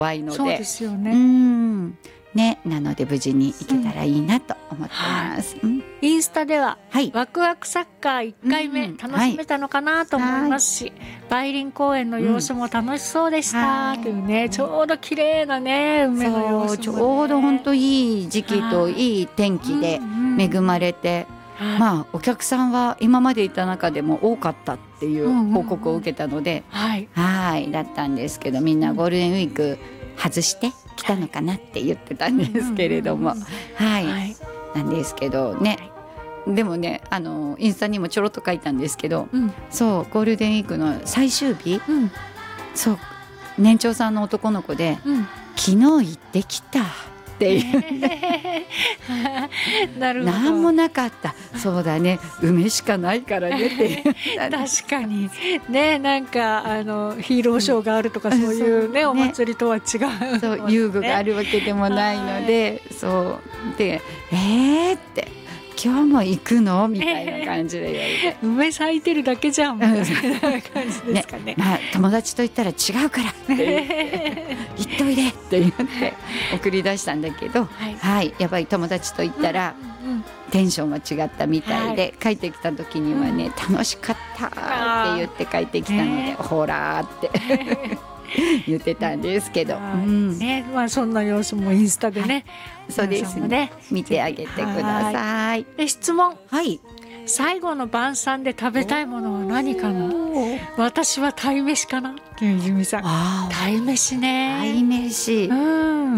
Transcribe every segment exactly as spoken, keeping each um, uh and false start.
怖いので、 そうですよね。 うんね、なので無事に行けたらいいなと思ってます、うんはい、 インスタでは、 はい、 ワクワクサッカーいっかいめ、 うん、 楽しめたのかなと思いますし、はい、梅林公園の様子も楽しそうでした、うん、というね、ちょうど綺麗なね梅の様子も、ね、 ちょうど本当いい時期といい天気で恵まれて、うんうん、まあお客さんは今までいた中でも多かったっていう報告を受けたので、うんうんうん、はい、はいだったんですけど、みんなゴールデンウィーク外して来たのかなって言ってたんですけれども、はい、はい、なんですけどね、はい、でもね、あのインスタにもちょろっと書いたんですけど、うん、そうゴールデンウィークの最終日、うん、そう年長さんの男の子で、うん、昨日行ってきたっていう、ね、なるほど、何もなかった、そうだね、梅しかないからねって確かにね、なんかあのヒーローショーがあるとか、うん、そういうね、お祭りとは違う、 そう、遊具があるわけでもないので、そうで、えーって今日も行くのみたいな感じで言われて梅咲いてるだけじゃんみたいな感じですかね。ね、 まあ、友達と言ったら違うからって言って行っといでって言って送り出したんだけど、はい、はい、やっぱり友達と言ったら、うんうんうん、テンションは違ったみたいで、はい、帰ってきた時にはね、うん、楽しかったって言って帰ってきたので、ほらーって言ってたんですけど、うんね、まあ、そんな様子もインスタでね、 はい、そうですね、見てあげてください。 で、質問、 はい、 最後の晩餐で食べたいものは何かな。私は鯛めしかなっていう泉さん、鯛めしね、 鯛めし、うん、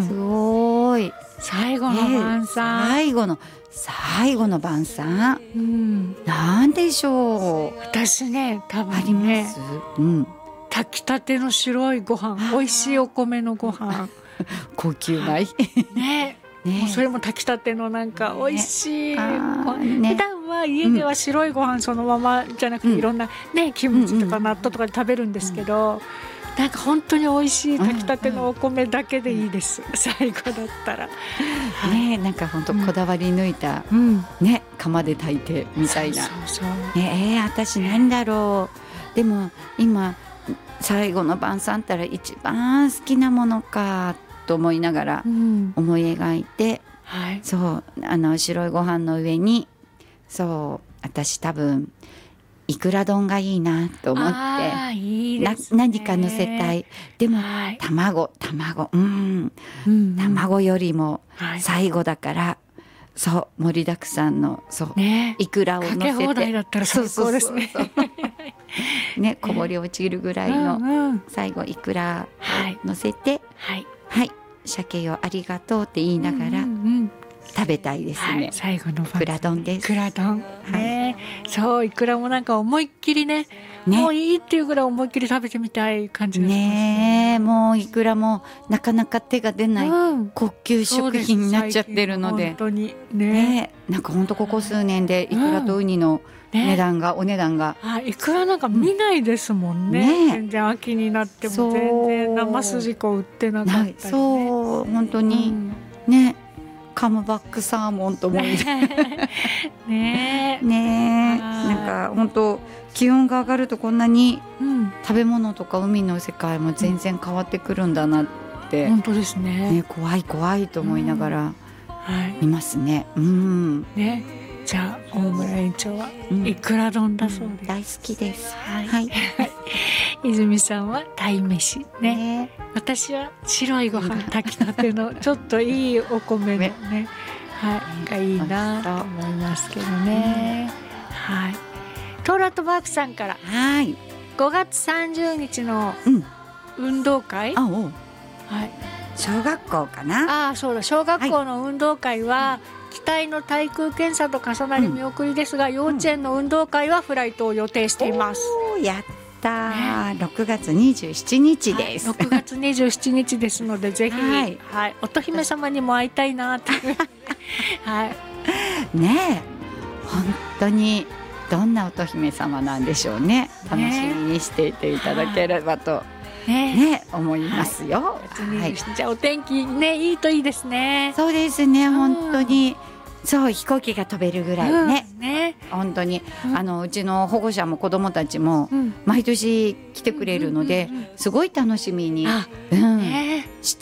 すごい、 最後の晩餐、 えー、最後の最後の晩餐、うん、なんでしょう。 私ね、多分ね、 あります、うん、 炊きたての白いご飯、美味しいお米のご飯高級米ね、ね、もうそれも炊きたてのなんか美味しい、ね、普段は家では白いご飯そのままじゃなくて、いろんなね、キムチとか納豆とかで食べるんですけど、なんか本当に美味しい炊きたてのお米だけでいいです、最後だったらね、なんか本当こだわり抜いた、うん、ね、釜で炊いてみたいな、そうそうそう、ね、えー、私何だろう、でも今最後の晩餐ったら一番好きなものかと思いながら思い描いて、うん、はい、そうあの白いご飯の上に、そう私多分いくら丼がいいなと思って、 あ、いいですね、 な何か乗せたい。でも、はい、卵卵、うん、うんうん、卵よりも最後だから、はい、そう盛りだくさんのそう、ね、いくらを乗せて、かけ放題だったら最高ですね。 そうそうそうそうね、こぼれ落ちるぐらいの、うんうん、最後いくらを乗せて、はい、はい、鮭よありがとうって言いながら、うんうんうん、食べたいですね、はい、 最後のいくら丼です。 いくら丼、ね、はい、そういくらもなんか思いっきり ね, ねもういいっていうぐらい思いっきり食べてみたい感じですね。もういくらもなかなか手が出ない高級食品になっちゃってるので、 本当にね, ねなんか本当ここ数年でいくらとウニの値段が、ね、お値段が、 あ、いくらなんか見ないですもん ね, ね全然秋になっても全然生筋子売ってなかったり、ね、 そう本当に、うん、ねカムバックサーモンと思いねえねえ、なんか本当気温が上がるとこんなに食べ物とか海の世界も全然変わってくるんだなって、 うん、本当ですね、 ね、怖い怖いと思いながらいますね、うん、うん、 ね、じゃあ大村園長はいくら丼だそうです、うん、 大好きです、 はいはい、泉さんは鯛めし ね, ね私は白いご飯炊きたてのちょっといいお米のね、はい、がいいなと思いますけどね、うん、はい、トーラットバークさんから、はい、ごがつさんじゅうにちの運動会、うん、あおう、はい、 小学校かな、 あ、そうだ、小学校の運動会は、はい、機体の対空検査と重なり見送りですが、うん、幼稚園の運動会はフライトを予定しています、 うん、やったろくがつにじゅうしちにちです、 はい、ろくがつにじゅうしちにちですのでぜひ、はいはい、乙姫様にも会いたいなってはい、 ねえ本当にどんな乙姫様なんでしょうね、楽しみにしていていただければと、ねね、思いますよ、 はいはい、じゃあお天気ねいいといいですね。 そうですね、本当にそう飛行機が飛べるぐらいね、 うん、ね本当に、 うん、 あのうちの保護者も子どもたちも毎年来てくれるので、すごい楽しみに、うん、ね、して